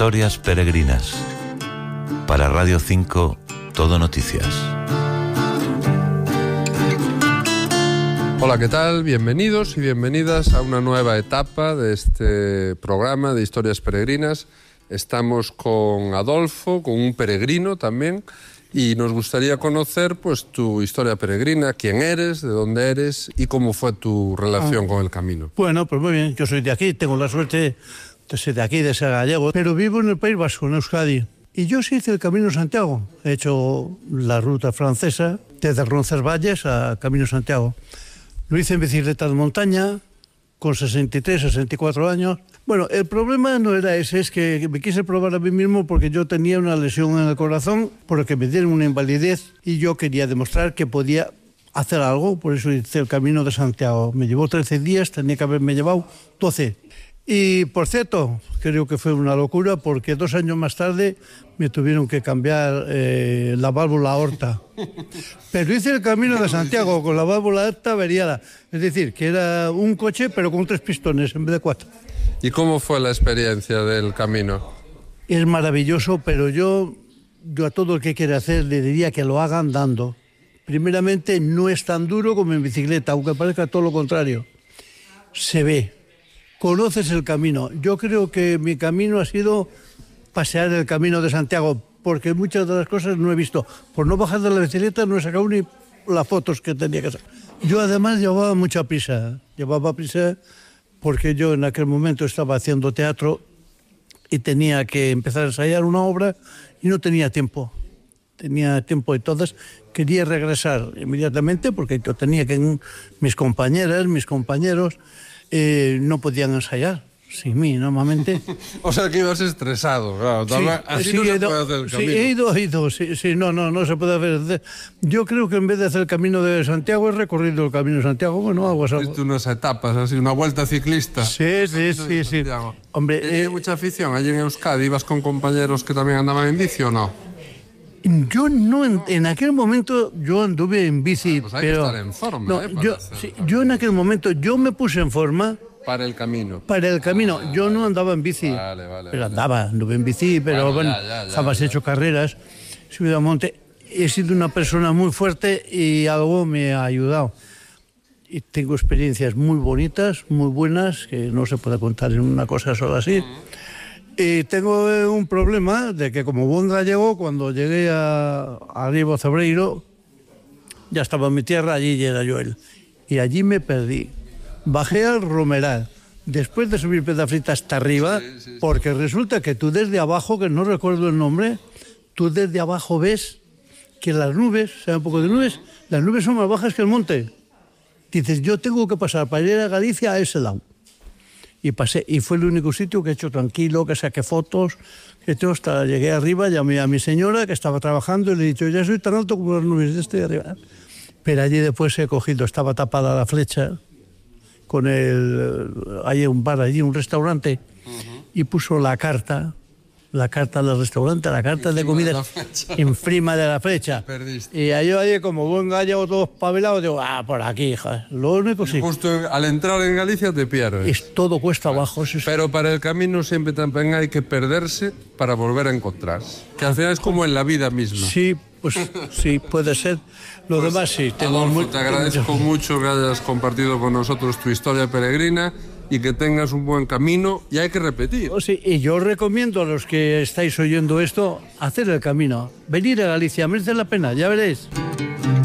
Historias Peregrinas. Para Radio 5, Todo Noticias. Hola, ¿qué tal? Bienvenidos y bienvenidas a una nueva etapa de este programa de Historias Peregrinas. Estamos con Adolfo, con un peregrino también, y nos gustaría conocer pues tu historia peregrina, quién eres, de dónde eres y cómo fue tu relación con el camino. Bueno, pues muy bien, yo soy de aquí, tengo la suerte de ser de aquí, de ser gallego, pero vivo en el País Vasco, en Euskadi. Y yo sí hice el Camino de Santiago, he hecho la ruta francesa desde Roncesvalles a Camino de Santiago. Lo hice en bicicleta de montaña, con 63, 64 años. Bueno, el problema no era ese, es que me quise probar a mí mismo porque yo tenía una lesión en el corazón, porque me dieron una invalidez y yo quería demostrar que podía hacer algo, por eso hice el Camino de Santiago. Me llevó 13 días, tenía que haberme llevado 12. Y, por cierto, creo que fue una locura porque 2 años más tarde me tuvieron que cambiar la válvula aorta. Pero hice el Camino de Santiago con la válvula aorta averiada. Es decir, que era un coche pero con 3 pistones en vez de 4. ¿Y cómo fue la experiencia del camino? Es maravilloso, pero yo a todo el que quiere hacer le diría que lo haga andando. Primeramente, no es tan duro como en bicicleta, aunque parezca todo lo contrario. Se ve. Conoces el camino. Yo creo que mi camino ha sido pasear el Camino de Santiago, porque muchas de las cosas no he visto. Por no bajar de la bicicleta no he sacado ni las fotos que tenía que sacar. Yo además llevaba mucha prisa. Llevaba prisa porque yo en aquel momento estaba haciendo teatro y tenía que empezar a ensayar una obra y no tenía tiempo. Tenía tiempo, entonces quería regresar inmediatamente porque yo tenía que mis compañeros no podían ensayar sin mí, normalmente. O sea que ibas estresado, claro. Sí, así sí, no se puede hacer el camino. Sí, he ido, sí, no se puede hacer. Yo creo que en vez de hacer el Camino de Santiago, he recorrido el Camino de Santiago, bueno, algo así. Hiciste unas etapas, así, una vuelta ciclista. Sí. Hombre, ¿Tienes mucha afición allí en Euskadi? ¿Ibas con compañeros que también andaban en bici o no? Yo no, en aquel momento yo anduve en bici, Pues hay pero que estar en forma, no, yo en aquel momento yo me puse en forma para el camino. para el camino. Yo no andaba en bici, Vale. pero anduve en bici, pero bueno, jamás he hecho carreras, subido a monte. He sido una persona muy fuerte y algo me ha ayudado. Y tengo experiencias muy bonitas, muy buenas, que no se puede contar en una cosa sola así. Y tengo un problema de que como buen gallego, cuando llegué a Ribo Cebreiro, ya estaba en mi tierra, allí era yo él. Y allí me perdí. Bajé al Romeral, después de subir Pedrafita hasta arriba, porque resulta que tú desde abajo, que no recuerdo el nombre, tú desde abajo ves que las nubes, ¿sabes un poco de nubes? Las nubes son más bajas que el monte. Dices, yo tengo que pasar para ir a Galicia a ese lado. Y pasé, y fue el único sitio que he hecho tranquilo, que saqué fotos, que todo, hasta llegué arriba, llamé a mi señora que estaba trabajando y le he dicho, ya soy tan alto como las nubes, estoy arriba. Pero allí después he cogido, estaba tapada la flecha, hay un bar allí, un restaurante, y puso la carta del restaurante, la carta de comida encima de la flecha. Y yo allí, como buen gallego, todos pavelados, digo, por aquí, hija. Lo único sí. Justo al entrar en Galicia te pierdes. Todo cuesta abajo. Pero para el camino siempre también hay que perderse para volver a encontrarse. Que al final es como en la vida misma. Sí, pues sí, puede ser. Lo demás sí. Adolfo, te agradezco mucho que hayas compartido con nosotros tu historia peregrina y que tengas un buen camino, y hay que repetir. Sí, y yo recomiendo a los que estáis oyendo esto hacer el camino. Venir a Galicia, merece la pena, ya veréis.